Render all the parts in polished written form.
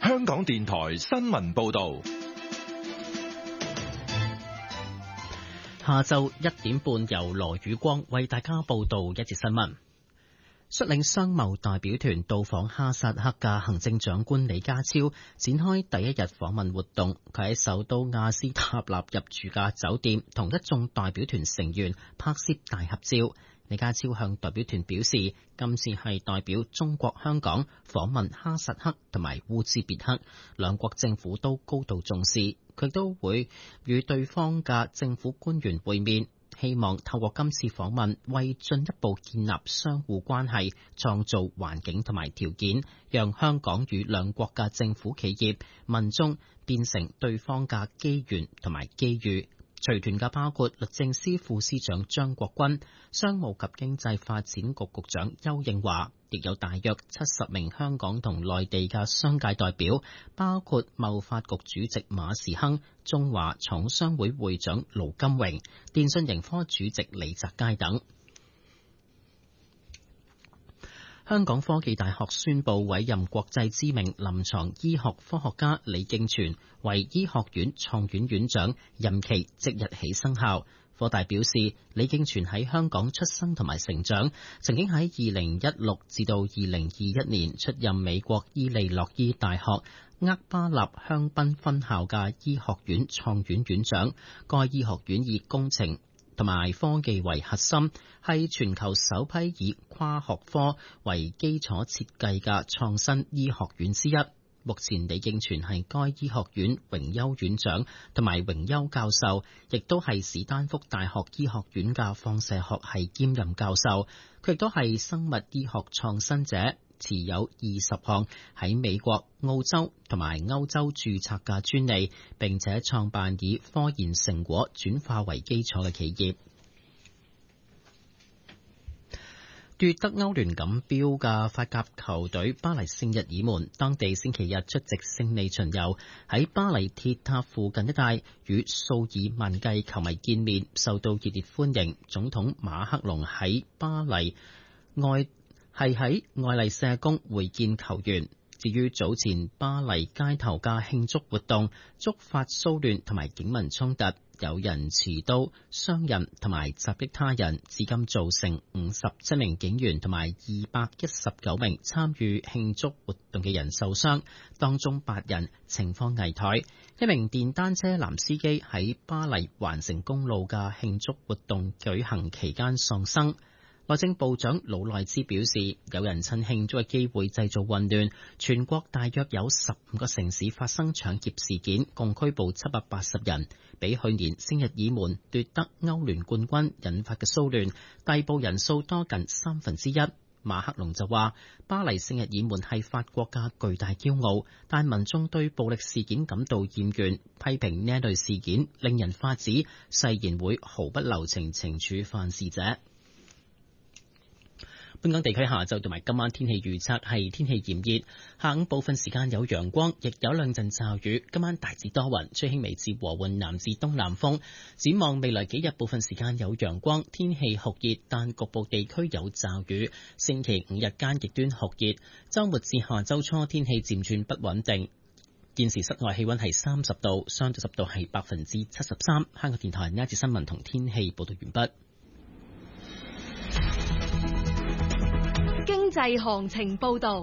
香港電台新聞報道。 下晝1點半，由羅宇光為大家報道一節新聞。率領商貿代表團到訪哈薩克嘅行政長官李家超展開第一日訪問活動。佢喺首都亞斯塔納入住嘅酒店同一眾代表團成員拍攝大合照。李家超向代表團表示，今次係代表中國香港訪問哈薩克同埋烏茲別克，兩國政府都高度重視。佢都會與對方嘅政府官員會面，希望透過今次訪問為進一步建立相互關係創造環境同埋條件，讓香港與兩國嘅政府企業民眾變成對方嘅機緣同埋機遇。隨團嘅包括律政司副司長張國軍、商務及經濟發展局局長邱應華，亦有大約70名香港同內地嘅商界代表，包括貿發局主席馬時亨、中華廠商會會長盧金榮、電訊盈科主席李澤楷等。香港科技大學宣布委任國際知名臨床醫學科學家李敬全為醫學院創院院長，任期即日起生效。科大表示，李敬全喺香港出生同埋成長，曾經喺2016至到2021年出任美國伊利諾伊大學厄巴納香檳分校嘅醫學院創院院長。該醫學院以工程同埋科技為核心，係全球首批以跨學科為基礎設計嘅創新醫學院之一。目前李敬全係該醫學院榮休院長同埋榮休教授，亦都係史丹福大學醫學院嘅放射學系兼任教授。佢亦都係生物醫學創新者，持有20項喺美國、澳洲同埋歐洲註冊嘅專利，並且創辦以科研成果轉化為基礎嘅企業。奪得歐聯錦標嘅法甲球隊巴黎聖日耳門，當地星期日出席勝利巡遊，喺巴黎鐵塔附近一帶與數以萬計球迷見面，受到熱烈歡迎。總統馬克龍喺巴黎喺愛麗舍宮會見球員。至於早前巴黎街頭嘅慶祝活動觸發騷亂同埋警民衝突，有人持刀傷人同埋襲擊他人，至今造成57名警員同埋219名參與慶祝活動嘅人受傷，當中8人情況危殆。一名電單車男司機喺巴黎環城公路嘅慶祝活動舉行期間喪生。內政部長魯內茲表示，有人趁慶祝嘅機會製造混亂，全國大約有15個城市發生搶劫事件，共拘捕780人，比去年聖日耳門奪得歐聯冠軍引發嘅騷亂逮捕人數多近1/3。馬克龍就話，巴黎聖日耳門係法國嘅巨大驕傲，但民眾對暴力事件感到厭倦，批評呢一類事件令人髮指，誓言會毫不留情懲處犯事者。本港地區下晝同埋今晚天氣預測係天氣炎熱，下午部分時間有陽光，亦有兩陣驟雨。今晚大致多雲，吹輕微至和緩南至東南風。展望未來幾日，部分時間有陽光，天氣酷熱，但局部地區有驟雨。星期5日間極端酷熱，週末至下週初天氣漸轉不穩定。現時室外氣溫係30度，相對濕度係73%。香港電台呢一節新聞同天氣報道完畢。 經濟行情報道，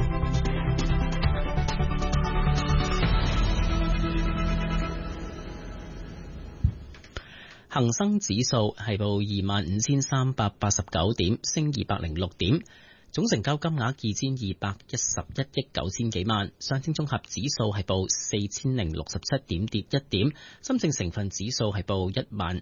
恒生指數係報25,389點，升206點，總成交金額2211億9000幾萬。上證綜合指數係報4067點，跌1點。深證成分指數係報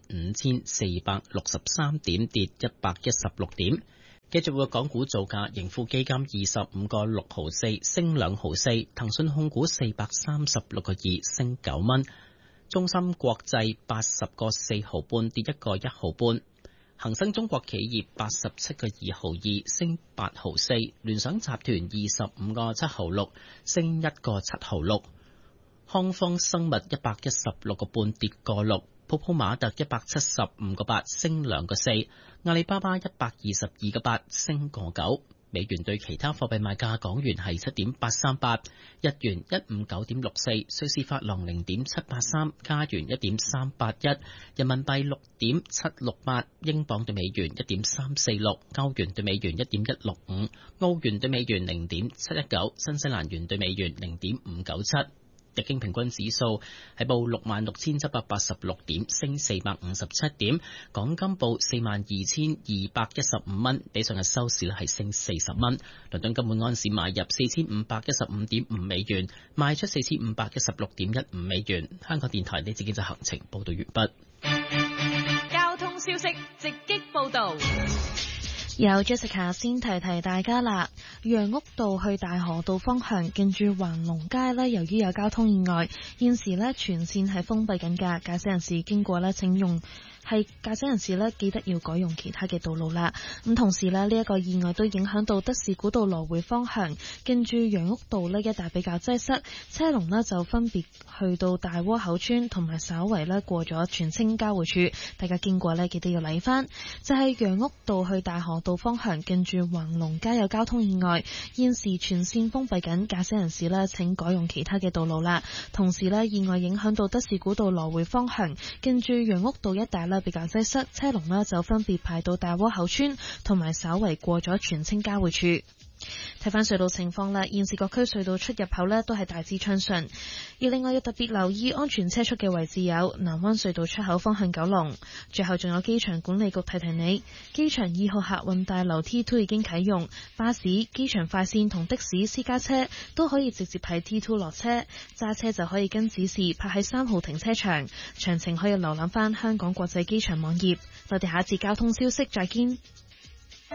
15463點，跌116點。繼續會港股造價，盈富基金25個6毫4升2毫4，騰訊控股436個2升9蚊，中芯國際80個4毫半跌1個1毫半，恒生中國企業87個2毫2升8毫4，聯想集團25個7毫6升1個7毫6，康方生物116個半跌個6。泡泡瑪特175個8升2個4，阿里巴巴122個8升個9， 美元對其他貨幣賣價：港元係7.838，日元159.64，瑞士法郎0.783，加元1.381，人民幣6.768，英鎊對美元1.346，歐元對美元1.165，澳元對美元0.719，新西蘭元對美元0.597。日經平均指數係報66,786點，升457點。港金報42,215蚊，比上日收市係升40蚊。倫敦金每安士買入4,515.5美元，賣出4,516.15美元。香港電台呢節經濟行情報道完畢。 交通消息直擊報道。 有 Jessica 先提大家啦，楊屋道去大河道方向近住橫龍街呢，由於有交通意外，現時呢全線係封閉緊㗎，駕駛人士經過呢請用駕駛人士呢記得要改用其他嘅道路啦。咁同時呢，呢一個意外都影響到德士古道來回方向近住楊屋道呢一帶比較擠塞，車龍呢就分別去到大窩口村同埋稍為呢過咗荃青交匯處，大家經過呢記得要留意返。就係楊屋道去大河道方向近住橫龍街有交通意外，現時全線封閉緊，駕駛人士呢請改用其他嘅道路啦。同時呢，意外影響到德士古道來回方向近住楊屋道一帶呢比較擠塞，車龍呢就分別排到大窩口村同埋稍為過咗荃青交匯處。睇返隧道情況啦，現時各區隧道出入口呢都係大致暢順，而另外要特別留意安全車速嘅位置有南灣隧道出口方向九龍。最後仲有機場管理局提你，機場2號客運大樓 T2 已經啟用，巴士、機場快線同的士、私家車都可以直接喺 T2 落車，揸車就可以跟指示泊喺3號停車場。詳情可以瀏覽返香港國際機場網頁。我哋下一節交通消息再見。